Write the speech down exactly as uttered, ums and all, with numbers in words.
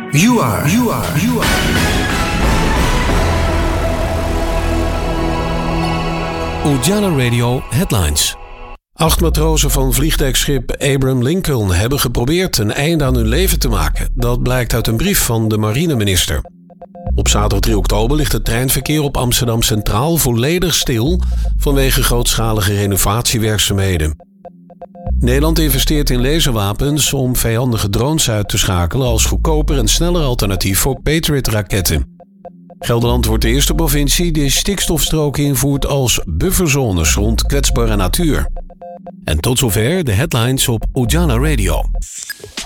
You are, you are, you are. Ujala Radio Headlines. Acht matrozen van vliegdekschip Abraham Lincoln hebben geprobeerd een einde aan hun leven te maken. Dat blijkt uit een brief van de marineminister. Op zaterdag drie oktober ligt het treinverkeer op Amsterdam Centraal volledig stil vanwege grootschalige renovatiewerkzaamheden. Nederland investeert in laserwapens om vijandige drones uit te schakelen als goedkoper en sneller alternatief voor Patriot-raketten. Gelderland wordt de eerste provincie die stikstofstroken invoert als bufferzones rond kwetsbare natuur. En tot zover de headlines op Ujala Radio.